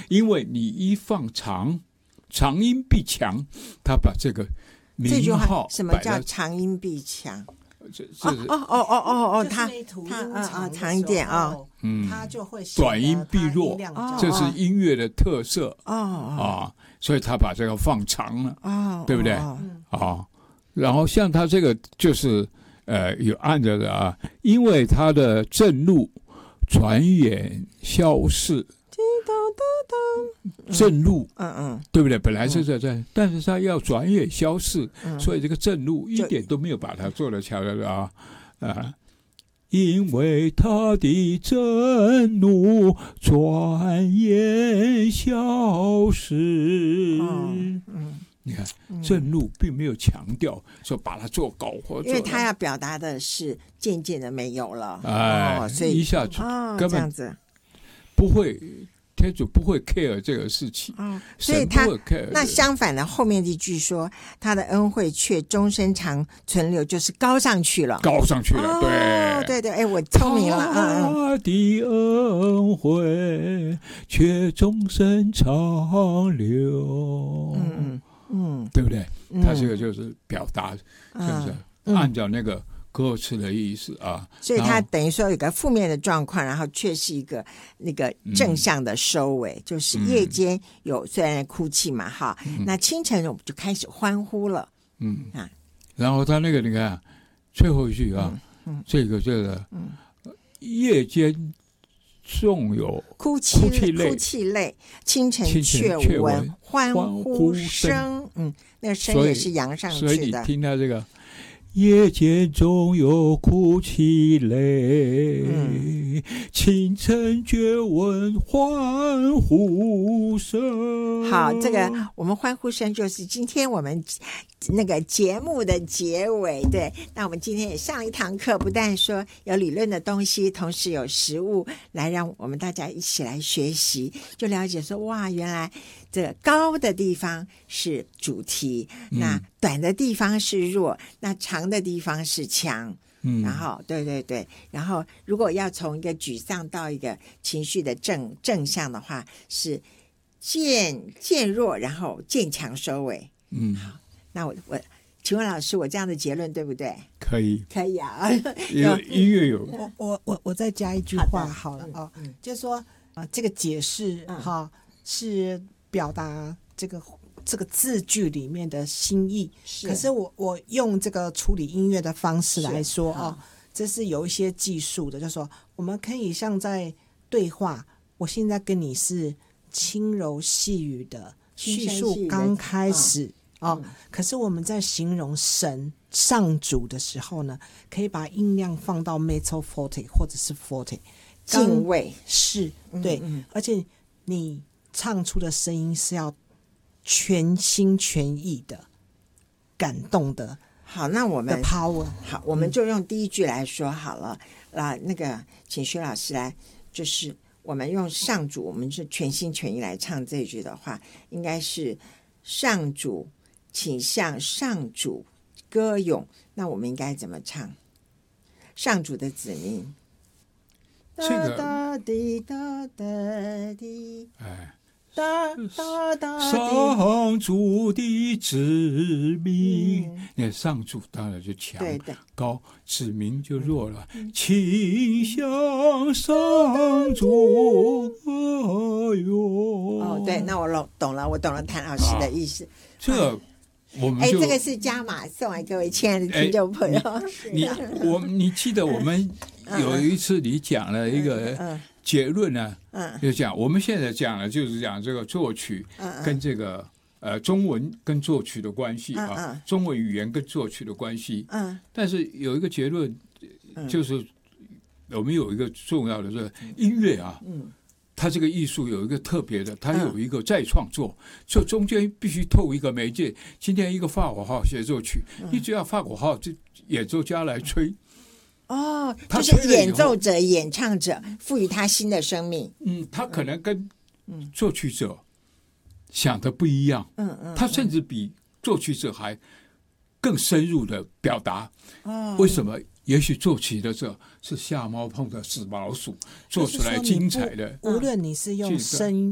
因为你一放长，长音必强，他把这个名号什么叫长音必强？ 他长一点啊， 他就会短音必弱，这是音乐的特色所以他把这个放长了对不对然后像他这个就是有按着的因为他的正路转眼消逝，正路对不对？本来是在但是他要转眼消逝所以这个正路一点都没有把它做得巧的因为他的正路转眼消逝你看正路并没有强调说把它做高或因为他要表达的是渐渐的没有了所以一下子根本不会天主不会 care 这个事情所以他那相反的后面这句说他的恩惠却终身长存留，就是高上去了对我聪明了他的恩惠却终身长留对不对他这个就是表达就是按照那个歌词的意思所以它等于说有个负面的状况，然后却是一个那个正向的收尾就是夜间有虽然哭泣嘛那清晨我们就开始欢呼了然后他那个你看最后一句这个夜间纵有哭泣泪，清晨却闻欢呼声那个声也是扬上去的， 所以你听到这个夜间中有哭泣泪清晨觉闻欢呼声好，这个我们欢呼声就是今天我们那个节目的结尾对，那我们今天也上一堂课，不但说有理论的东西，同时有实物来让我们大家一起来学习，就了解说哇原来这个高的地方是主题那短的地方是弱，那长的地方是强然后对然后如果要从一个沮丧到一个情绪的正向的话是渐弱然后渐强收尾好，那我请问老师我这样的结论对不对？ 可以音乐有我再加一句话好了就是说这个解释是表达这个字句里面的心意，可是我用这个处理音乐的方式来说这是有一些技术的，就是说我们可以像在对话，我现在跟你是轻柔细语的叙述刚开始可是我们在形容神上主的时候呢，可以把音量放到 mezzo forte 或者是 forte 敬畏是对而且你唱出的声音是要全心全意的感动的好，那我们 power 好，我们就用第一句来说好了那个请薛老师来，就是我们用上主，我们是全心全意来唱这一句的话，应该是上主请向上主歌咏，那我们应该怎么唱？上主的子民这个哒滴哒哒滴上主的子民那上主当然就强高，子民就弱了请向上主歌咏对，那我懂了谭老师的意思这我们就这个是加码送给各位亲爱的听众朋友你记得我们有一次你讲了一个结论呢就讲我们现在讲的就是讲这个作曲跟这个中文跟作曲的关系中文语言跟作曲的关系但是有一个结论就是我们有一个重要的是音乐它这个艺术有一个特别的，它有一个再创作，就中间必须透一个媒介。今天一个法国号协奏曲，你只要法国号就演奏家来吹就是演奏者演唱者赋予他新的生命他可能跟作曲者想的不一样他甚至比作曲者还更深入的表达为什么也许作曲的这是瞎猫碰的死老鼠做出来精彩的无论你是用声